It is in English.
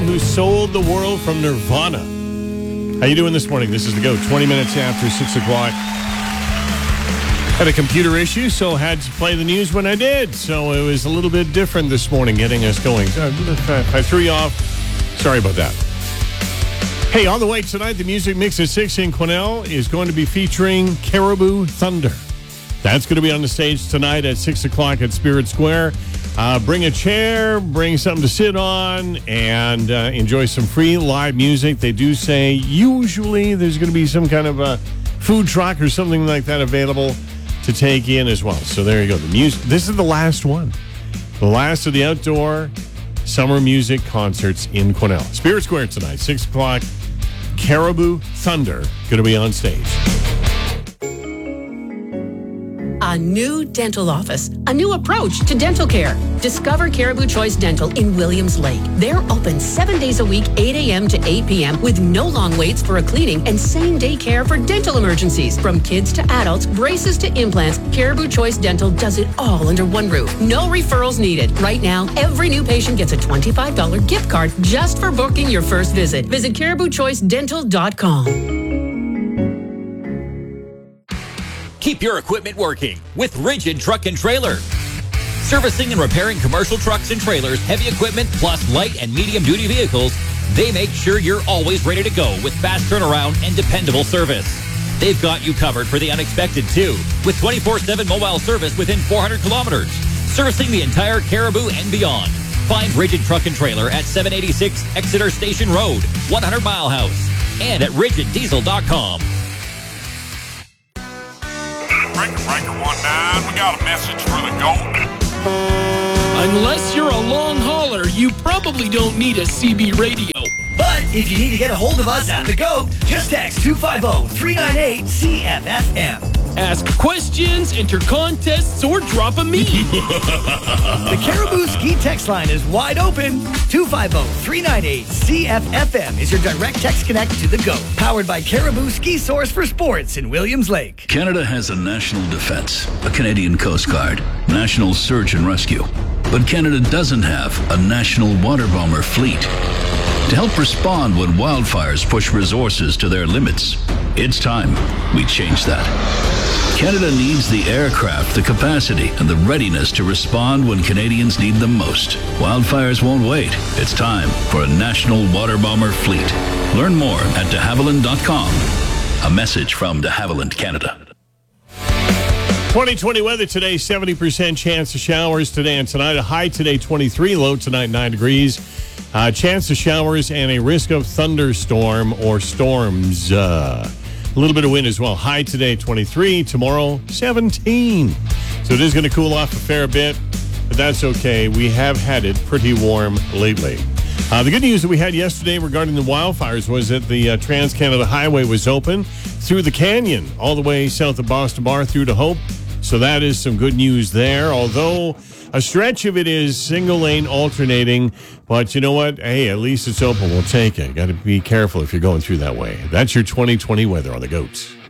man who sold the world from Nirvana. How you doing this morning? This is The GOAT, 20 minutes after 6 o'clock. Had a computer issue, so had to play the news when I did. So it was a little bit different this morning getting us going. So if I threw you off, sorry about that. Hey, on the way tonight, the Music Mix at 6 in Quesnel is going to be featuring Caribou Thunder. That's going to be on the stage tonight at 6 o'clock at Spirit Square. Bring a chair, bring something to sit on, and enjoy some free live music. They do say usually there's going to be some kind of a food truck or something like that available to take in as well. So there you go. This is the last one. The last of the outdoor summer music concerts in Quesnel. Spirit Square tonight, 6 o'clock. Caribou Thunder going to be on stage. A new dental office, a new approach to dental care. Discover Caribou Choice Dental in Williams Lake. They're open 7 days a week, 8 a.m. to 8 p.m. with no long waits for a cleaning and same-day care for dental emergencies. From kids to adults, braces to implants, Caribou Choice Dental does it all under one roof. No referrals needed. Right now, every new patient gets a $25 gift card just for booking your first visit. Visit CaribouChoiceDental.com. Keep your equipment working with Rigid Truck and Trailer. Servicing and repairing commercial trucks and trailers, heavy equipment, plus light and medium-duty vehicles, they make sure you're always ready to go with fast turnaround and dependable service. They've got you covered for the unexpected, too, with 24/7 mobile service within 400 kilometers, servicing the entire Caribou and beyond. Find Rigid Truck and Trailer at 786 Exeter Station Road, 100 Mile House, and at rigiddiesel.com. Breaker 19, we got a message for the GOAT. Unless you're a long hauler, you probably don't need a CB radio. But if you need to get a hold of us at the GOAT, just text 250-398-CFFM. Ask questions, enter contests, or drop a meme. The Caribou Ski text line is wide open. 250-398-CFFM is your direct text connect to the GOAT. Powered by Caribou Ski Source for Sports in Williams Lake. Canada has a national defense, a Canadian Coast Guard, National Search and Rescue. But Canada doesn't have a national water bomber fleet. To help respond when wildfires push resources to their limits, it's time we change that. Canada needs the aircraft, the capacity, and the readiness to respond when Canadians need them most. Wildfires won't wait. It's time for a national water bomber fleet. Learn more at de Havilland.com. A message from de Havilland, Canada. 2020 weather today, 70% chance of showers today and tonight. A high today, 23, low tonight, 9 degrees. Chance of showers and a risk of thunderstorm or storms. A little bit of wind as well. High today, 23. Tomorrow, 17. So it is going to cool off a fair bit, but that's okay. We have had it pretty warm lately. The good news that we had yesterday regarding the wildfires was that the Trans-Canada Highway was open through the canyon, all the way south of Boston Bar through to Hope. So that is some good news there, although a stretch of it is single-lane alternating. But you know what? Hey, at least it's open. We'll take it. Got to be careful if you're going through that way. That's your 2020 weather on the GOAT.